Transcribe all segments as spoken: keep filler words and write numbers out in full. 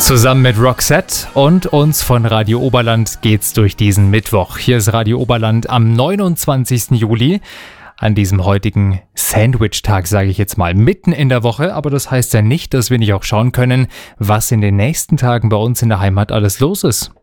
Zusammen mit Roxette und uns von Radio Oberland geht's durch diesen Mittwoch. Hier ist Radio Oberland am neunundzwanzigsten Juli. An diesem heutigen Sandwich-Tag, sage ich jetzt mal, mitten in der Woche. Aber das heißt ja nicht, dass wir nicht auch schauen können, was in den nächsten Tagen bei uns in der Heimat alles los ist.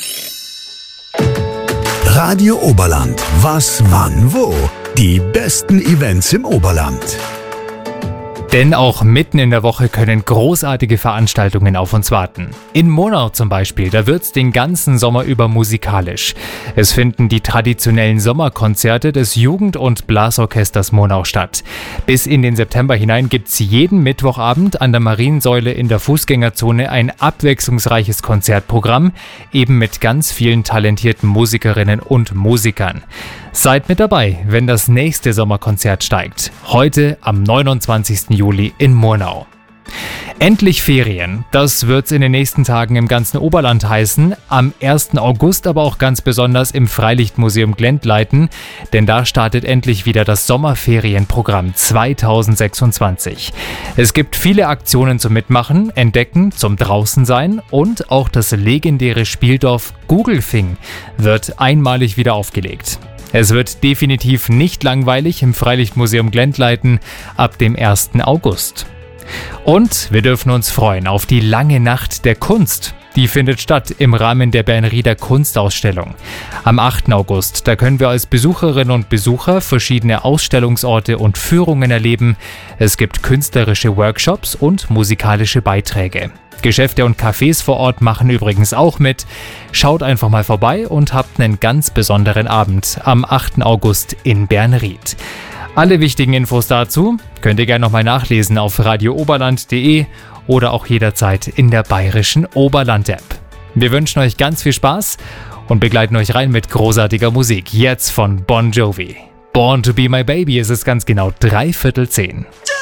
Radio Oberland. Was, wann, wo? Die besten Events im Oberland. Denn auch mitten in der Woche können großartige Veranstaltungen auf uns warten. In Monau zum Beispiel, da wird's den ganzen Sommer über musikalisch. Es finden die traditionellen Sommerkonzerte des Jugend- und Blasorchesters Monau statt. Bis in den September hinein gibt's jeden Mittwochabend an der Mariensäule in der Fußgängerzone ein abwechslungsreiches Konzertprogramm, eben mit ganz vielen talentierten Musikerinnen und Musikern. Seid mit dabei, wenn das nächste Sommerkonzert steigt. Heute am neunundzwanzigsten Juli in Murnau. Endlich Ferien, das wird's in den nächsten Tagen im ganzen Oberland heißen. Am ersten August aber auch ganz besonders im Freilichtmuseum Glendleiten, denn da startet endlich wieder das Sommerferienprogramm zweitausendsechsundzwanzig. Es gibt viele Aktionen zum Mitmachen, Entdecken, zum Draußensein und auch das legendäre Spieldorf Gugelfing wird einmalig wieder aufgelegt. Es wird definitiv nicht langweilig im Freilichtmuseum Glendleiten ab dem ersten August. Und wir dürfen uns freuen auf die lange Nacht der Kunst. Die findet statt im Rahmen der Bernrieder Kunstausstellung. Am achten August, da können wir als Besucherinnen und Besucher verschiedene Ausstellungsorte und Führungen erleben. Es gibt künstlerische Workshops und musikalische Beiträge. Geschäfte und Cafés vor Ort machen übrigens auch mit. Schaut einfach mal vorbei und habt einen ganz besonderen Abend am achten August in Bernried. Alle wichtigen Infos dazu könnt ihr gerne nochmal nachlesen auf radio oberland punkt de oder auch jederzeit in der bayerischen Oberland-App. Wir wünschen euch ganz viel Spaß und begleiten euch rein mit großartiger Musik. Jetzt von Bon Jovi. Born to be my baby ist es ganz genau dreiviertel zehn.